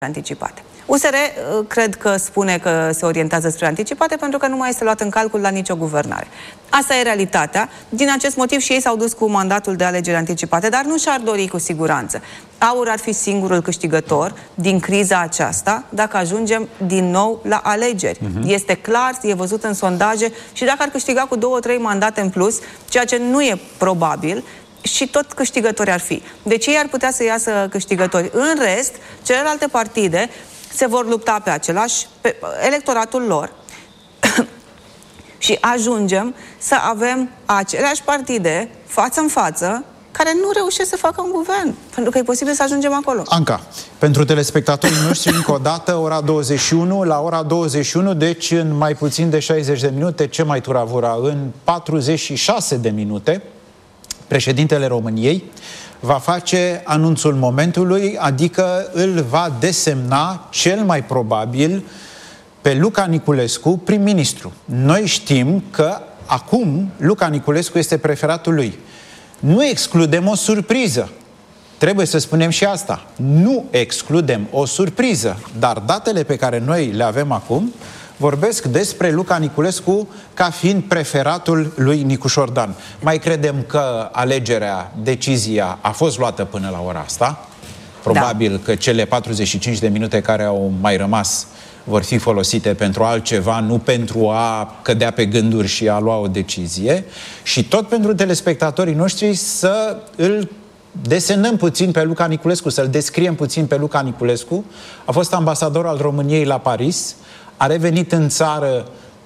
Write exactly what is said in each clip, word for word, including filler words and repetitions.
anticipate. U S R cred că spune că se orientează spre anticipate pentru că nu mai este luat în calcul la nicio guvernare. Asta e realitatea. Din acest motiv și ei s-au dus cu mandatul de alegeri anticipate, dar nu și-ar dori cu siguranță. AUR ar fi singurul câștigător din criza aceasta dacă ajungem din nou la alegeri. Uh-huh. Este clar, e văzut în sondaje și dacă ar câștiga cu două, trei mandate în plus, ceea ce nu e probabil, și tot câștigători ar fi. Deci ei ar putea să iasă câștigători. În rest, celelalte partide se vor lupta pe același, pe electoratul lor și ajungem să avem aceleași partide față în față care nu reușesc să facă un guvern. Pentru că e posibil să ajungem acolo. Anca, pentru telespectatorii noștri, încă o dată, ora douăzeci și unu, la ora douăzeci și unu, deci în mai puțin de șaizeci de minute, ce mai turavura, în patruzeci și șase de minute, președintele României va face anunțul momentului, adică îl va desemna cel mai probabil pe Luca Niculescu prim-ministru. Noi știm că acum Luca Niculescu este preferatul lui. Nu excludem o surpriză. Trebuie să spunem și asta. Nu excludem o surpriză, dar datele pe care noi le avem acum vorbesc despre Luca Niculescu ca fiind preferatul lui Nicu Șordan. Mai credem că alegerea, decizia a fost luată până la ora asta. Probabil da. că cele patruzeci și cinci de minute care au mai rămas vor fi folosite pentru altceva, nu pentru a cădea pe gânduri și a lua o decizie. Și tot pentru telespectatorii noștri să îl desenăm puțin pe Luca Niculescu, să-l descriem puțin pe Luca Niculescu. A fost ambasador al României la Paris, a revenit în țară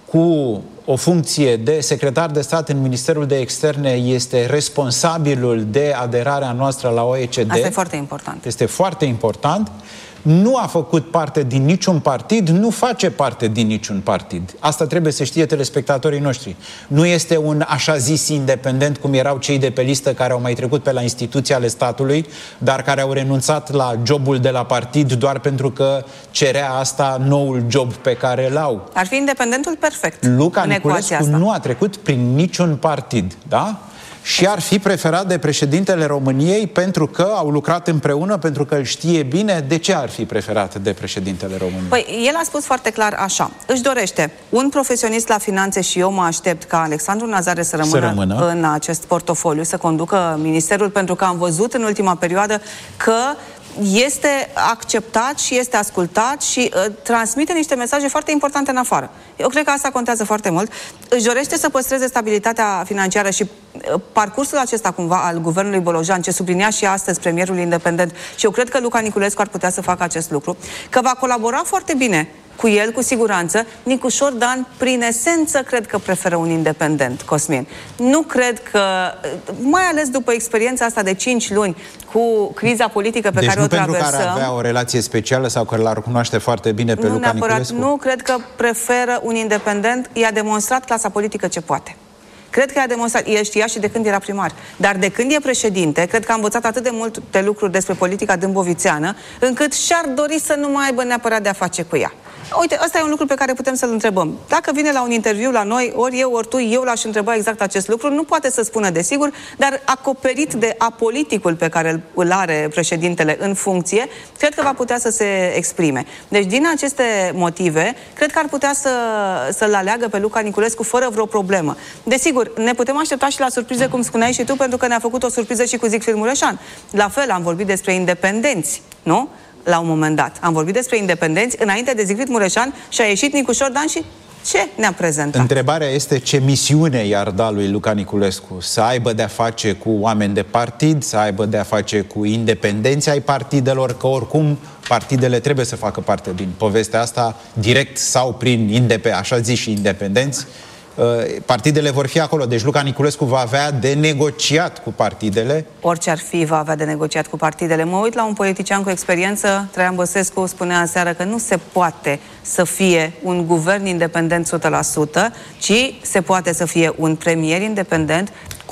cu o funcție de secretar de stat în Ministerul de Externe, este responsabilul de aderarea noastră la O E C D. Asta e foarte important. Este foarte important. Nu a făcut parte din niciun partid, nu face parte din niciun partid. Asta trebuie să știe telespectatorii noștri. Nu este un așa zis independent cum erau cei de pe listă care au mai trecut pe la instituții ale statului, dar care au renunțat la jobul de la partid doar pentru că cerea asta noul job pe care îl au. Ar fi independentul perfect. Luca Niculescu nu a trecut prin niciun partid, da? Și ar fi preferat de președintele României pentru că au lucrat împreună, pentru că îl știe bine. De ce ar fi preferat de președintele României? Păi, el a spus foarte clar așa. Își dorește un profesionist la finanțe și eu mă aștept ca Alexandru Nazare să rămână, să rămână în acest portofoliu, să conducă ministerul, pentru că am văzut în ultima perioadă că este acceptat și este ascultat și uh, transmite niște mesaje foarte importante în afară. Eu cred că asta contează foarte mult. Își dorește să păstreze stabilitatea financiară și uh, parcursul acesta cumva al guvernului Bolojan, ce sublinia și astăzi premierul independent, și eu cred că Luca Niculescu ar putea să facă acest lucru, că va colabora foarte bine cu el, cu siguranță. Nicu Șordan, prin esență, cred că preferă un independent, Cosmin. Nu cred că, mai ales după experiența asta de cinci luni cu criza politică pe deci care o traversăm... Deci nu pentru că ar avea o relație specială sau că l-ar cunoaște foarte bine pe Luca Niculescu? Nu, cred că preferă un independent. I-a demonstrat clasa politică ce poate. Cred că i-a demonstrat, el știa și de când era primar. Dar de când e președinte, cred că a învățat atât de multe lucruri despre politica dâmbovițeană, încât și-ar dori să nu mai aibă neapărat de a face cu ea. Uite, ăsta e un lucru pe care putem să-l întrebăm. Dacă vine la un interviu la noi, ori eu, ori tu, eu l-aș întreba exact acest lucru. Nu poate să spună desigur, dar acoperit de apoliticul pe care îl are președintele în funcție, cred că va putea să se exprime. Deci, din aceste motive, cred că ar putea să, să-l aleagă pe Luca Niculescu fără vreo problemă. Desigur, ne putem aștepta și la surprize, cum spuneai și tu, pentru că ne-a făcut o surpriză și cu Siegfried Mureșan. La fel, am vorbit despre independenți, nu? La un moment dat. Am vorbit despre independenți înainte de Siegfried Mureșan și a ieșit Nicu Șordan și ce ne-a prezentat? Întrebarea este ce misiune i-ar da lui Luca Niculescu? Să aibă de-a face cu oameni de partid, să aibă de-a face cu independenții ai partidelor, că oricum partidele trebuie să facă parte din povestea asta, direct sau prin indep- așa zis și independenți. Partidele vor fi acolo, deci Luca Niculescu va avea de negociat cu partidele. Orice ar fi, va avea de negociat cu partidele. Mă uit la un politician cu experiență, Traian Băsescu spunea aseară că nu se poate să fie un guvern independent o sută la sută, ci se poate să fie un premier independent cu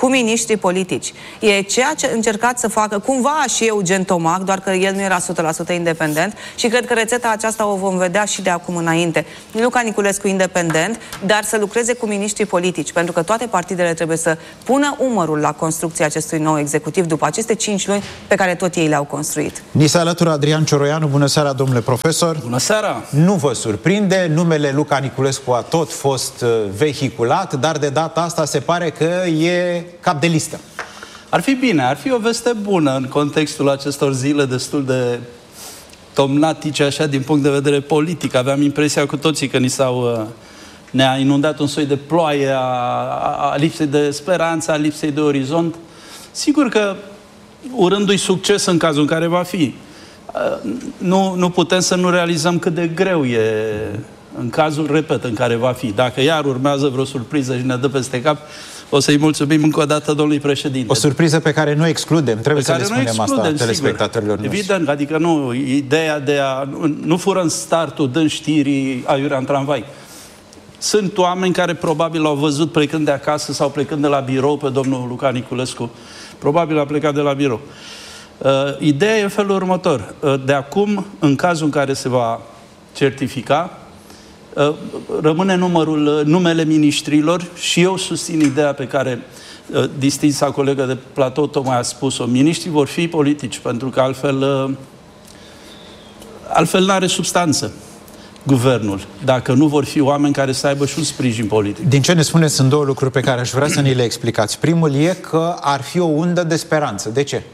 cu miniștrii politici. E ceea ce încercați să facă cumva și Eugen Tomac, doar că el nu era o sută la sută independent și cred că rețeta aceasta o vom vedea și de acum înainte. Luca Niculescu independent, dar să lucreze cu miniștrii politici, pentru că toate partidele trebuie să pună umărul la construcția acestui nou executiv după aceste cinci luni pe care tot ei le-au construit. Ni se alătură Adrian Cioroianu. Bună seara, domnule profesor. Bună seara. Nu vă surprinde, numele Luca Niculescu a tot fost vehiculat, dar de data asta se pare că e cap de listă. Ar fi bine, ar fi o veste bună în contextul acestor zile destul de tomnatice, așa, din punct de vedere politic. Aveam impresia cu toții că ni s-au, ne-a inundat un soi de ploaie a, a, a lipsei de speranță, a lipsei de orizont. Sigur că, urându-i succes în cazul în care va fi, nu, nu putem să nu realizăm cât de greu e în cazul, repet, în care va fi. Dacă iar urmează vreo surpriză și ne dă peste cap, o să-i mulțumim încă o dată domnului președinte. O surpriză pe care nu excludem, trebuie să le spunem asta telespectatorilor noștri. Evident, adică nu, ideea de a... Nu, nu fură în startul dând știrii aiurea în tramvai. Sunt oameni care probabil l-au văzut plecând de acasă sau plecând de la birou pe domnul Luca Niculescu. Probabil a plecat de la birou. Uh, ideea e în felul următor. Uh, de acum, în cazul în care se va certifica, uh, rămâne numărul, uh, numele miniștrilor și eu susțin ideea pe care uh, distinsa colegă de platou tocmai a spus-o. Miniștrii vor fi politici, pentru că altfel, uh, altfel n-are substanță guvernul, dacă nu vor fi oameni care să aibă și un sprijin politic. Din ce ne spuneți, sunt două lucruri pe care aș vrea să ni le explicați. Primul e că ar fi o undă de speranță. De ce?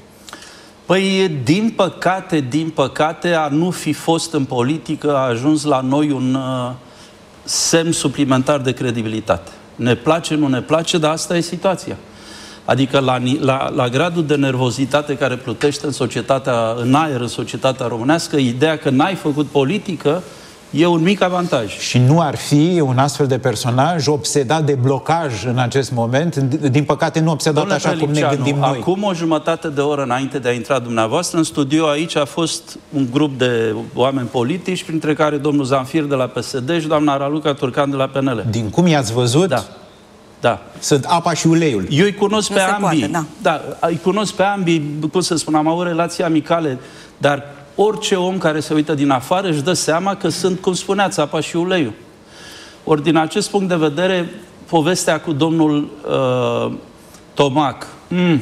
Păi, din păcate, din păcate, a nu fi fost în politică a ajuns la noi un uh, semn suplimentar de credibilitate. Ne place, nu ne place, dar asta e situația. Adică la, la, la gradul de nervozitate care plutește în societatea, în aer, în societatea românească, ideea că n-ai făcut politică e un mic avantaj. Și nu ar fi un astfel de personaj obsedat de blocaj în acest moment? Din păcate nu obsedat Domnule așa Felipceanu, cum ne gândim noi. Acum o jumătate de oră înainte de a intra dumneavoastră în studio, aici a fost un grup de oameni politici, printre care domnul Zanfir de la P S D și doamna Raluca Turcan de la P N L. Din cum i-ați văzut? Da. Da. Sunt apa și uleiul. Eu îi cunosc nu pe ambii. Poate, da. Da, îi cunosc pe ambii, cum să spun, am avut relații amicale, dar orice om care se uită din afară își dă seama că sunt, cum spuneați, apa și uleiul. Ori din acest punct de vedere, povestea cu domnul uh, Tomac, mm,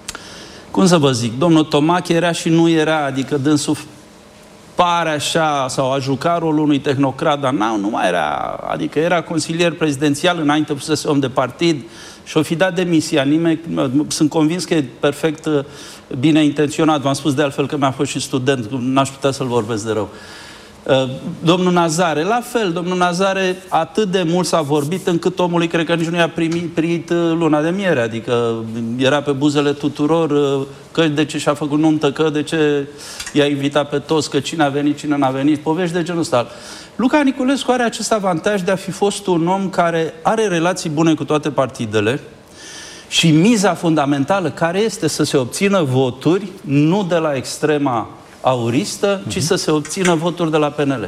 cum să vă zic, domnul Tomac era și nu era, adică dânsul pare așa, sau a jucat rolul unui tehnocrat, dar nu, nu mai era, adică era consilier prezidențial, înainte fusese om de partid și o fi dat demisia. Nimeni, sunt convins că e perfect bine intenționat. V-am spus de altfel că mi-a fost și student, n-aș putea să-l vorbesc de rău. Domnul Nazare, la fel, domnul Nazare atât de mult s-a vorbit încât omului cred că nici nu i-a primit, primit luna de miere, adică era pe buzele tuturor că de ce și-a făcut nuntă, că de ce i-a invitat pe toți, că cine a venit, cine n-a venit, povești de genul ăsta. Luca Niculescu are acest avantaj de a fi fost un om care are relații bune cu toate partidele și miza fundamentală care este să se obțină voturi nu de la extrema auristă, ci uh-huh. să se obțină voturi de la P N L.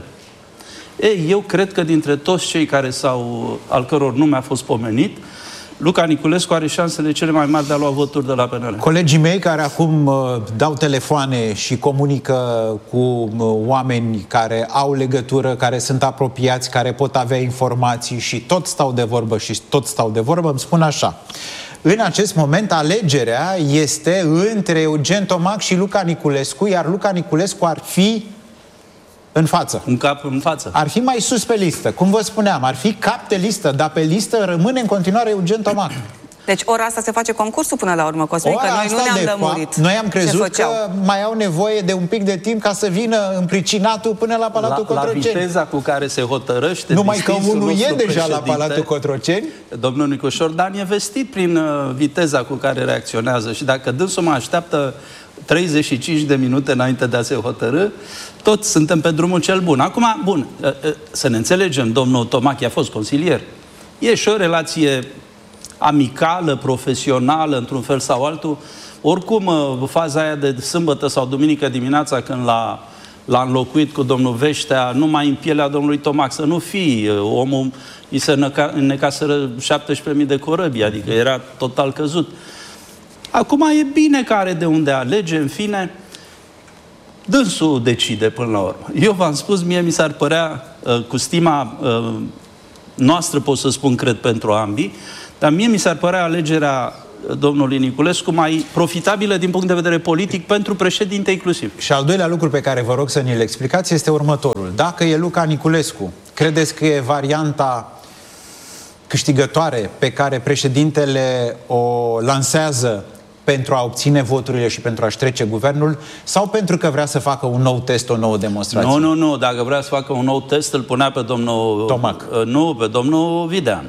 Ei, eu cred că dintre toți cei care s-au, al căror nume a fost pomenit, Luca Niculescu are șansele cele mai mari de a lua voturi de la P N L. Colegii mei care acum uh, dau telefoane și comunică cu uh, oameni care au legătură, care sunt apropiați, care pot avea informații și tot stau de vorbă și tot stau de vorbă, îmi spun așa: în acest moment alegerea este între Eugen Tomac și Luca Niculescu, iar Luca Niculescu ar fi în față. Un cap în față. Ar fi mai sus pe listă. Cum vă spuneam, ar fi cap de listă, dar pe listă rămâne în continuare Eugen Tomac. Deci ora asta se face concursul până la urmă, Cosmin, că noi nu ne-am lămurit. Noi am crezut că mai au nevoie de un pic de timp ca să vină împricinatul până la Palatul la, Cotroceni. La viteza cu care se hotărăște numai că unul e deja la Palatul Cotroceni. Domnul Nicușor Dan e vestit prin uh, viteza cu care reacționează și dacă dânsul mă așteaptă treizeci și cinci de minute înainte de a se hotărâ, toți suntem pe drumul cel bun. Acum, bun, uh, uh, să ne înțelegem, domnul Tomac a fost consilier. E și o relație amicală, profesională, într-un fel sau altul. Oricum, faza aia de sâmbătă sau duminică dimineața, când l-a l-a înlocuit cu domnul Veștea, numai în pielea domnului Tomac, să nu fii, omul îi se înnecaseră șaptesprezece mii de corăbi, adică era total căzut. Acum e bine că are de unde alege, în fine, dânsul decide până la urmă. Eu v-am spus, mie mi s-ar părea, cu stima noastră, pot să spun, cred, pentru ambii, dar mie mi s-ar părea alegerea domnului Niculescu mai profitabilă din punct de vedere politic pentru președinte inclusiv. Și al doilea lucru pe care vă rog să ni-l explicați este următorul. Dacă e Luca Niculescu, credeți că e varianta câștigătoare pe care președintele o lansează pentru a obține voturile și pentru a-și trece guvernul, sau pentru că vrea să facă un nou test, o nouă demonstrație? Nu, nu, nu. Dacă vrea să facă un nou test, îl punea pe domnul... Tomac. Nu, pe domnul Videanu.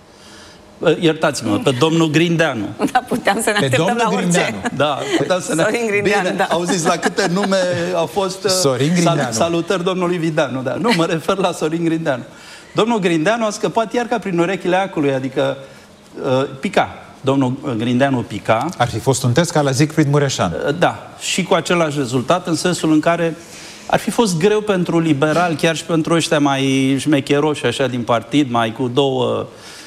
Iertați-mă, pe domnul Grindeanu. Da, puteam să ne așteptăm la orice. Da, puteam să ne... Sorin Grindeanu, bine, da. auziți la câte nume au fost Sorin Grindeanu. Salutări domnului Videanu, da. Nu, mă refer la Sorin Grindeanu. Domnul Grindeanu a scăpat iar ca prin urechile acului, adică uh, pica. Domnul Grindeanu pica. Ar fi fost un test ca la Siegfried Mureșan. Uh, da, și cu același rezultat, în sensul în care ar fi fost greu pentru liberal, chiar și pentru ăștia mai șmecheroși, așa, din partid, mai cu două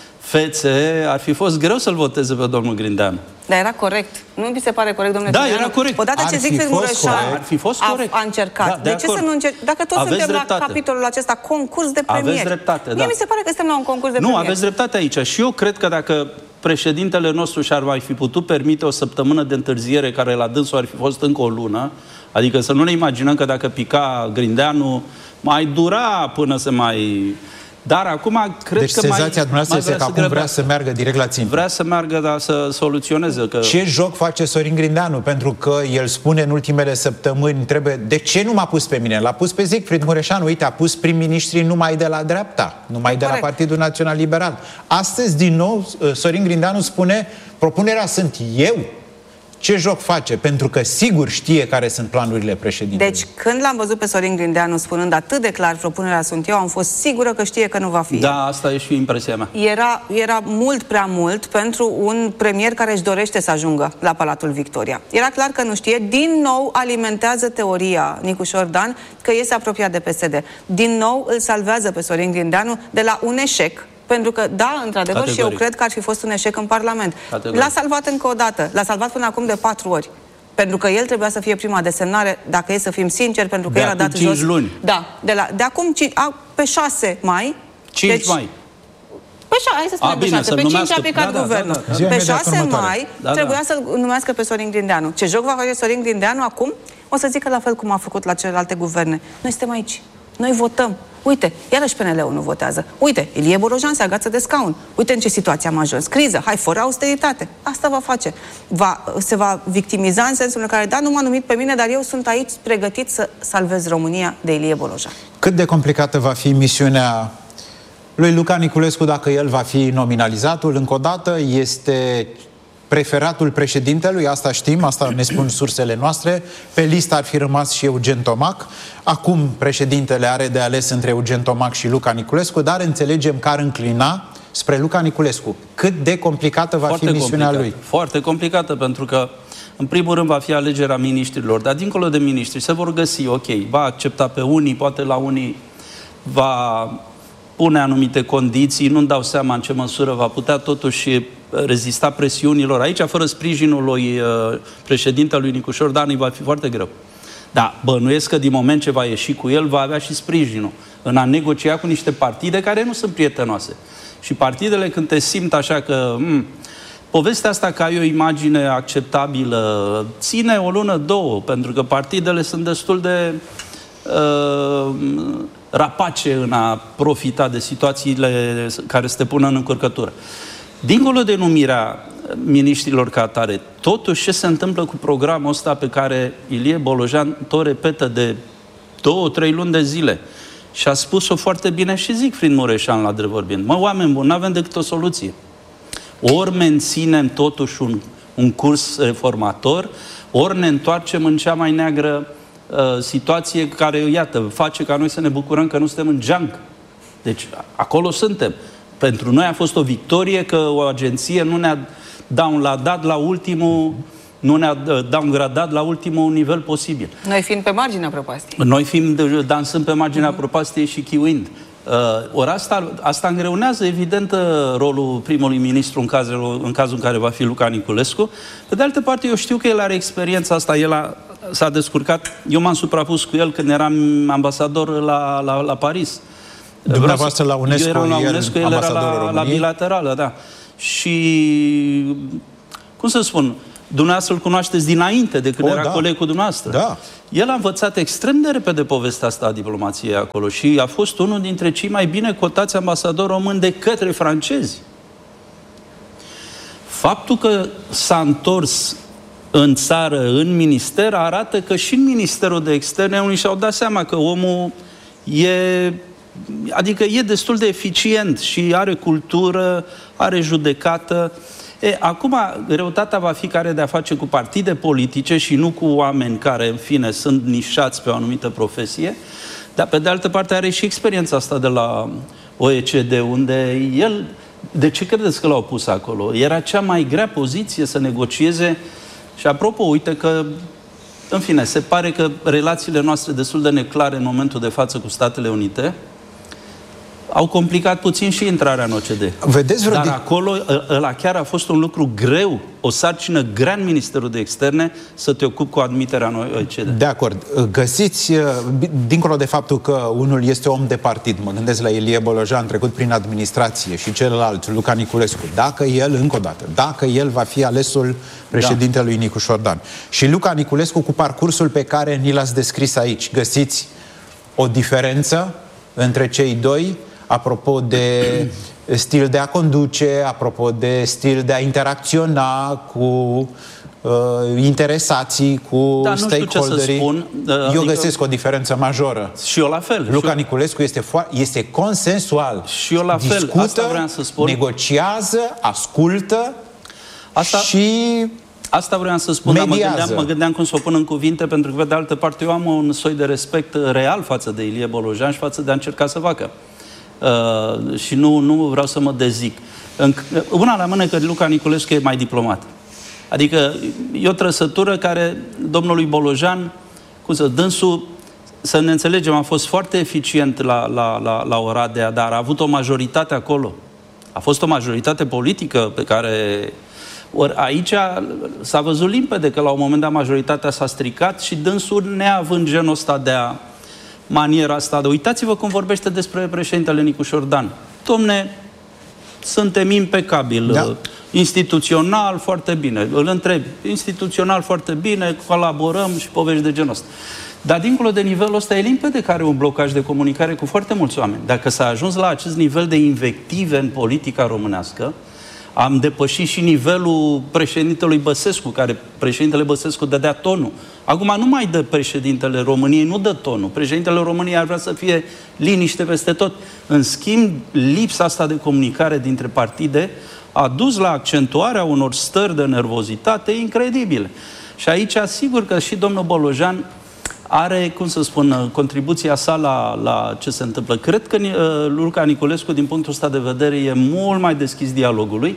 fețe, ar fi fost greu să-l voteze pe domnul Grindeanu. Dar era corect. Nu vi se pare corect, domnule Da, Grindeanu? era corect. Odată ce Siegfried Mureșan ar fi fost corect. A, a încercat. Da, de, de ce acord. să nu încerc? Dacă toți Aveți suntem dreptate. la capitolul acesta, concurs de premier. Aveți dreptate, da. Mie mi se pare că suntem la un concurs de nu, premier. Nu, aveți dreptate aici. Și eu cred că dacă președintele nostru și-ar mai fi putut permite o săptămână de întârziere, care la dânsul ar fi fost încă o lună, adică să nu ne imaginăm că dacă pica Grindeanu, mai dura până să mai... Dar acum cred deci că senzația mai, dumneavoastră mai este că acum vrea să meargă direct la țintă. Vrea să meargă, dar să soluționeze. Că... Ce joc face Sorin Grindeanu? Pentru că el spune în ultimele săptămâni, trebuie, de ce nu m-a pus pe mine? L-a pus pe Siegfried Mureșan. Uite, a pus prim-ministrii numai de la dreapta, numai de la Partidul Național Liberal. Astăzi, din nou, Sorin Grindeanu spune, propunerea sunt eu. Ce joc face? Pentru că sigur știe care sunt planurile președintelui. Deci, când l-am văzut pe Sorin Grindeanu spunând atât de clar propunerea sunt eu, am fost sigură că știe că nu va fi. Da, asta e și impresia mea. Era, era mult prea mult pentru un premier care își dorește să ajungă la Palatul Victoria. Era clar că nu știe. Din nou alimentează teoria Nicu Șordan că este apropiat de P S D. Din nou îl salvează pe Sorin Grindeanu de la un eșec. Pentru că, da, într-adevăr, Categoric. și eu cred că ar fi fost un eșec în Parlament. L-a salvat încă o dată. L-a salvat până acum de patru ori. Pentru că el trebuia să fie prima desemnare, dacă e să fim sinceri, pentru că de el a dat jos... luni. Da, de, la, de acum, a, pe șase mai... cinci deci, mai. Pe șase, hai să spunem A, pe bine, șase. Pe cinci numească... a picat da, da, guvernul. Da, da, da. Pe șase mai Da, trebuia da. să-l numească pe Sorin Grindeanu. Ce joc va face Sorin Grindeanu acum? O să zică la fel cum a făcut la celelalte guverne. Noi suntem aici. Noi votăm. Uite, iarăși P N L-ul nu votează. Uite, Ilie Bolojan se agață de scaun. Uite în ce situație am ajuns. Criză, hai, fără austeritate. Asta va face. Va, se va victimiza în sensul în care, da, nu m-a numit pe mine, dar eu sunt aici pregătit să salvez România de Ilie Bolojan. Cât de complicată va fi misiunea lui Luca Niculescu dacă el va fi nominalizatul? Încă o dată, este preferatul președintelui, asta știm, asta ne spun sursele noastre. Pe listă ar fi rămas și Eugen Tomac. Acum președintele are de ales între Eugen Tomac și Luca Niculescu, dar înțelegem că ar înclina spre Luca Niculescu. Cât de complicată va Foarte fi misiunea complicată. lui? Foarte complicată, pentru că în primul rând va fi alegerea miniștrilor, dar dincolo de miniștri se vor găsi, ok, va accepta pe unii, poate la unii va pune anumite condiții, nu-mi dau seama în ce măsură va putea totuși rezista presiunilor. Aici, fără sprijinul lui uh, președintelui Nicu Șordan, va fi foarte greu. Dar bănuiesc că din moment ce va ieși cu el, va avea și sprijinul în a negocia cu niște partide care nu sunt prietenoase. Și partidele, când te simt așa că m, povestea asta că ai o imagine acceptabilă ține o lună, două, pentru că partidele sunt destul de uh, rapace în a profita de situațiile care se te pună în încurcătură. Dincolo de numirea miniștrilor ca atare, totuși ce se întâmplă cu programul ăsta pe care Ilie Bolojan tot repetă de două, trei luni de zile și a spus-o foarte bine și Siegfried Mureșan la drept vorbind. Mă, oameni buni, n-avem decât o soluție. Ori menținem totuși un, un curs reformator, ori ne întoarcem în cea mai neagră uh, situație care, iată, face ca noi să ne bucurăm că nu suntem în geanc. Deci, acolo suntem. Pentru noi a fost o victorie că o agenție nu ne-a downloadat la ultimul nu ne-a downgradat la ultimul nivel posibil. Noi fiind pe marginea prăpastiei. Noi fiind dansând pe marginea uh-huh. prăpastiei și chiuind. Uh, ori asta, asta îngreunează, evident, rolul primului ministru în cazul, în cazul în care va fi Luca Niculescu. Pe de altă parte, eu știu că el are experiența asta, el a, s-a descurcat. Eu m-am suprapus cu el când eram ambasador la, la, la Paris. Dumneavoastră la UNESCO, eu eram la UNESCO, el era la, la bilaterală, da. Și, cum să spun, dumneavoastră îl cunoașteți dinainte de când o, era da. coleg cu dumneavoastră. Da. El a învățat extrem de repede povestea asta a diplomației acolo și a fost unul dintre cei mai bine cotați ambasadori români de către francezi. Faptul că s-a întors în țară, în minister, arată că și în Ministerul de Externe unii și-au dat seama că omul e... Adică e destul de eficient și are cultură, are judecată. E, acum, greutatea va fi că are de-a face cu partide politice și nu cu oameni care, în fine, sunt nișați pe o anumită profesie, dar, pe de altă parte, are și experiența asta de la O E C D, unde el... De ce credeți că l-au pus acolo? Era cea mai grea poziție să negocieze și, apropo, uite că, în fine, se pare că relațiile noastre destul de neclare în momentul de față cu Statele Unite au complicat puțin și intrarea în O C D. Vedeți vreo Dar acolo, ăla chiar a fost un lucru greu, o sarcină grea în Ministerul de Externe să te ocupi cu admiterea în O C D. De acord. Găsiți, dincolo de faptul că unul este om de partid, mă gândesc la Ilie Bolojan, trecut prin administrație, și celălalt, Luca Niculescu, dacă el, încă o dată, dacă el va fi alesul președintelui da. Nicu Șordan și Luca Niculescu cu parcursul pe care ni l-ați descris aici, găsiți o diferență între cei doi? Apropo de stil de a conduce, apropo de stil de a interacționa cu uh, interesații, cu da, stakeholderii. Spun, uh, eu adică... găsesc o diferență majoră. Și eu la fel. Luca eu... Niculescu este, este consensual. Și eu la fel. Discută, asta vreau să spun. Negociază, ascultă asta... și... Asta vreau să spun, dar mă gândeam, mă gândeam cum să o pun în cuvinte, pentru că, pe de altă parte, eu am un soi de respect real față de Ilie Bolojan și față de a încerca să facă. Uh, și nu, nu vreau să mă dezic. În, una la mână că Luca Niculescu e mai diplomat. Adică e o trăsătură care domnului Bolojan, cum să, dânsul, să ne înțelegem, a fost foarte eficient la, la, la, la Oradea, dar a avut o majoritate acolo. A fost o majoritate politică pe care... Ori aici s-a văzut limpede că la un moment dat majoritatea s-a stricat și dânsul, neavând genul ăsta de a, maniera asta de... Uitați-vă cum vorbește despre președintele Nicu Șordan. Domne, suntem impecabili. Da. Instituțional, foarte bine. Îl întreb, instituțional, foarte bine, colaborăm și povești de genul ăsta. Dar dincolo de nivelul ăsta e limpede că are un blocaj de comunicare cu foarte mulți oameni. Dacă s-a ajuns la acest nivel de invective în politica românească, am depășit și nivelul președintelui Băsescu, care președintele Băsescu dădea tonul. Acum nu mai dă președintele României, nu dă tonul. Președintele României ar vrea să fie liniște peste tot. În schimb, lipsa asta de comunicare dintre partide a dus la accentuarea unor stări de nervozitate incredibile. Și aici, sigur că și domnul Bolojan are, cum să spun, contribuția sa la, la ce se întâmplă. Cred că uh, Luca Niculescu, din punctul ăsta de vedere, e mult mai deschis dialogului.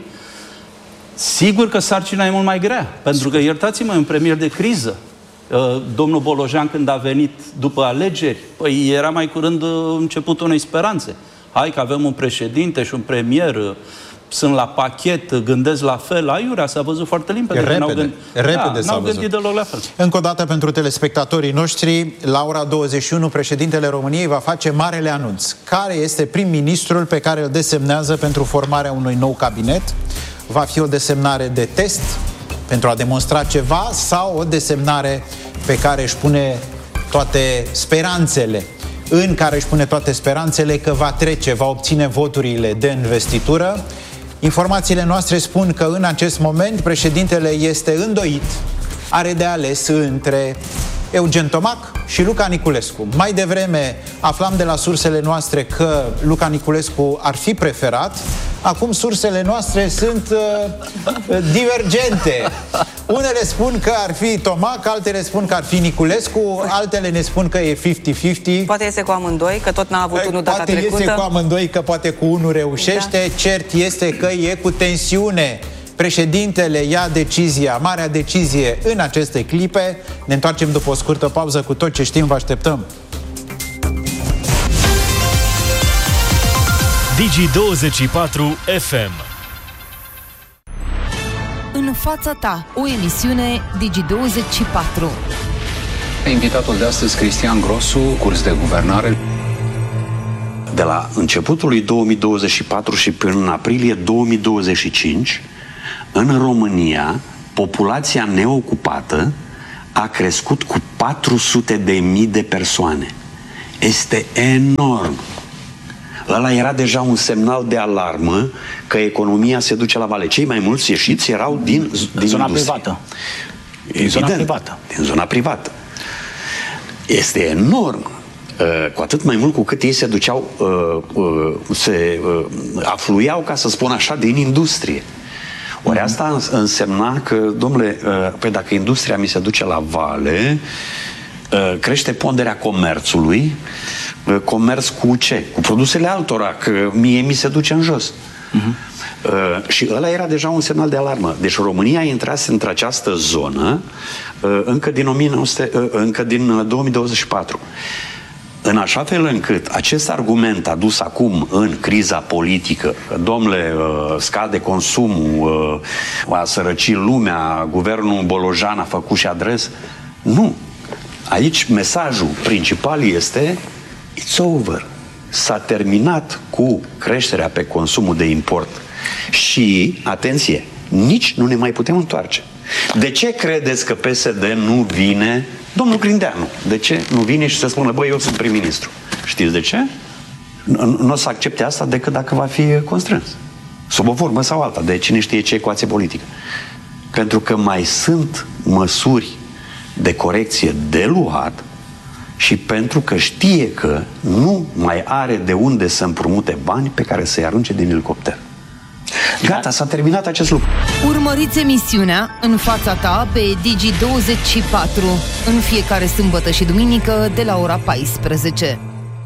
Sigur că sarcina e mult mai grea, pentru că, iertați-mă, e un premier de criză. Uh, domnul Bolojan, când a venit după alegeri, păi era mai curând uh, începutul unei speranțe. Hai că avem un președinte și un premier, uh, sunt la pachet, gândesc la fel, aiurea, s-a văzut foarte limpede. Repede, n-au gând... repede da, n-au gândit deloc la fel. Încă o dată pentru telespectatorii noștri, la ora douăzeci și unu, președintele României va face marele anunț. Care este prim-ministrul pe care îl desemnează pentru formarea unui nou cabinet? Va fi o desemnare de test pentru a demonstra ceva sau o desemnare pe care își pune toate speranțele în care își pune toate speranțele că va trece, va obține voturile de investitură? Informațiile noastre spun că în acest moment președintele este îndoit, are de ales între Eugen Tomac și Luca Niculescu. Mai devreme aflam de la sursele noastre că Luca Niculescu ar fi preferat. Acum sursele noastre sunt uh, divergente. Unele spun că ar fi Tomac, altele spun că ar fi Niculescu, altele ne spun că e cincizeci cincizeci. Poate iese cu amândoi, că tot n-a avut unul data trecută. Poate iese cu amândoi, că poate cu unul reușește. Da. Cert este că e cu tensiune Președintele ia decizia, marea decizie în aceste clipe. Ne întoarcem după o scurtă pauză cu tot ce știm, vă așteptăm. Digi douăzeci și patru F M. În fața ta, o emisiune Digi douăzeci și patru. Invitatul de astăzi, Cristian Grosu, curs de guvernare. De la începutul lui două mii douăzeci și patru și până în aprilie două mii douăzeci și cinci, în România, populația neocupată a crescut cu patru sute de mii de persoane. Este enorm. Ăla era deja un semnal de alarmă că economia se duce la vale. Cei mai mulți ieșiți erau din, din zona industrie. privată. Evident, zona privată. din zona privată. Este enorm. Cu atât mai mult cu cât ei se duceau, se afluiau, ca să spun așa, din industrie. Ori asta însemna că, domnule, păi dacă industria mi se duce la vale, crește ponderea comerțului. Comerț cu ce? Cu produsele altora, că mie mi se duce în jos. Uh-huh. Uh, și ăla era deja un semnal de alarmă. Deci România intrase într-această zonă uh, încă din, o mie nouă sute, uh, încă din două mii douăzeci și patru. În așa fel încât acest argument adus acum în criza politică, că, domnule, uh, scade consumul, uh, a sărăcit lumea, guvernul Bolojan a făcut și adres, nu. Aici mesajul principal este it's over. S-a terminat cu creșterea pe consumul de import. Și, atenție, nici nu ne mai putem întoarce. De ce credeți că P S D nu vine? Domnul Grindeanu, de ce nu vine și să spună, băi, eu sunt prim-ministru? Știți de ce? Nu o să accepte asta decât dacă va fi constrâns. Sub o formă sau alta, de cine știe ce ecuație politică. Pentru că mai sunt măsuri de corecție de luat și pentru că știe că nu mai are de unde să împrumute bani pe care să-i arunce din elicopter. Gata, s-a terminat acest lucru. Urmăriți emisiunea În fața ta pe Digi douăzeci și patru în fiecare sâmbătă și duminică de la ora paisprezece.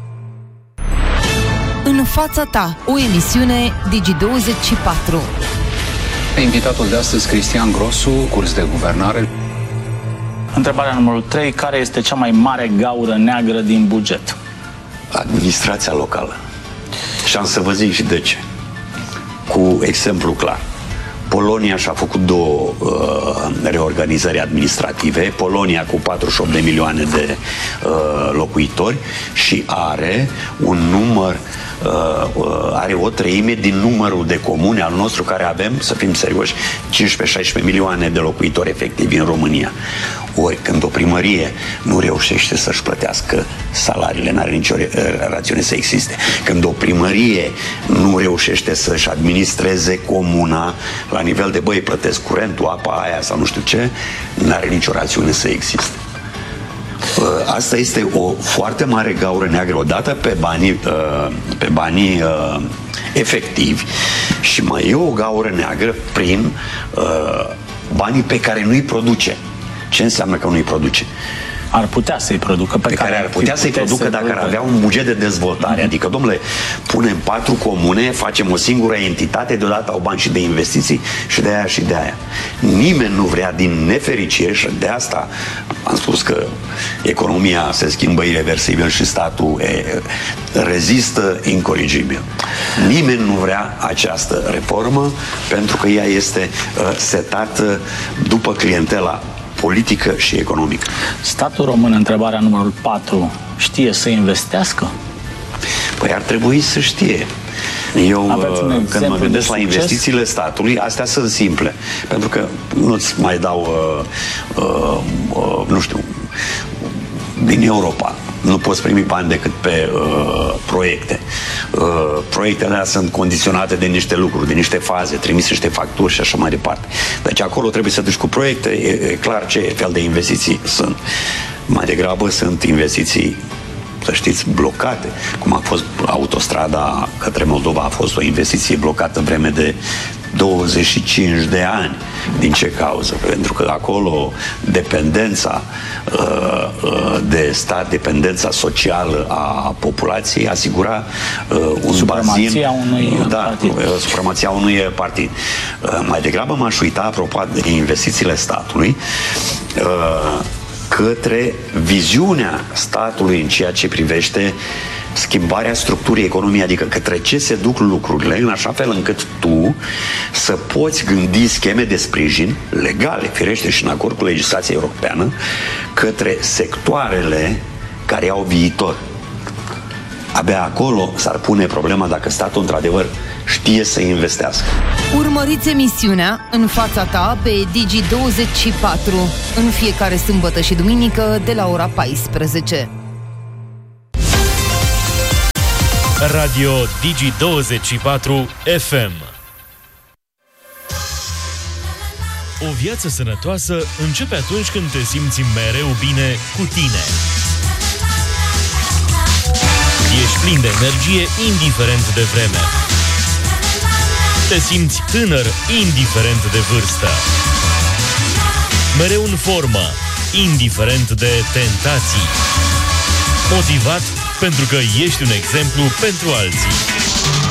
În fața ta, o emisiune Digi douăzeci și patru. Invitatul de astăzi, Cristian Grosu, curs de guvernare. Întrebarea numărul trei. Care este cea mai mare gaură neagră din buget? Administrația locală. Și am să vă zic și de ce. Cu exemplu clar. Polonia și-a făcut două uh, reorganizări administrative. Polonia cu patruzeci și opt de milioane de uh, locuitori și are un număr, uh, uh, are o treime din numărul de comune al nostru care avem, să fim serioși, cincisprezece șaisprezece milioane de locuitori efectivi în România. Ori când o primărie nu reușește să-și plătească salariile, n-are nicio rațiune să existe. Când o primărie nu reușește să-și administreze comuna la nivel de, băi, plătesc curentul, apa aia sau nu știu ce, n-are nicio rațiune să existe. Asta este o foarte mare gaură neagră, odată pe banii, pe banii efectivi și mai e o gaură neagră prin banii pe care nu-i produce. Ce înseamnă că nu-i produce? Ar putea să-i producă. Pe, pe care, care ar putea să-i producă dacă ar avea un buget de dezvoltare. Mm-hmm. Adică, domnule, punem patru comune, facem o singură entitate, deodată au bani și de investiții și de aia și de aia. Nimeni nu vrea, din nefericire, și de asta am spus că economia se schimbă irreversibil și statul e, rezistă incorrigibil. Nimeni nu vrea această reformă pentru că ea este uh, setată după clientela politică și economică. Statul român, întrebarea numărul patru, știe să investească? Păi ar trebui să știe. Eu, când mă gândesc la investițiile statului, astea sunt simple. Pentru că nu-ți mai dau, uh, uh, uh, nu știu, din Europa. Nu poți primi bani decât pe uh, proiecte. Uh, proiectele alea sunt condiționate de niște lucruri, de niște faze, trimise niște facturi și așa mai departe. Deci acolo trebuie să duci cu proiecte, e, e clar ce fel de investiții sunt. Mai degrabă sunt investiții, să știți, blocate. Cum a fost autostrada către Moldova, a fost o investiție blocată în vreme de douăzeci și cinci de ani. Din ce cauză? Pentru că acolo dependența de stat, dependența socială a populației asigura un supremația bazin, unui da, partid. supremația unui partid. Mai degrabă m-aș uita, apropo de investițiile statului, către viziunea statului în ceea ce privește schimbarea structurii economiei, adică către ce se duc lucrurile, în așa fel încât tu să poți gândi scheme de sprijin legale, firește și în acord cu legislația europeană, către sectoarele care au viitor. Abia acolo s-ar pune problema dacă statul într-adevăr știe să investească. Urmăriți emisiunea În fața ta pe Digi douăzeci și patru în fiecare sâmbătă și duminică de la ora paisprezece. Radio Digi douăzeci și patru F M. O viață sănătoasă începe atunci când te simți mereu bine cu tine. Ești plin de energie, indiferent de vreme. Te simți tânăr, indiferent de vârstă. Mereu în formă, indiferent de tentații. Motivat pentru că ești un exemplu pentru alții.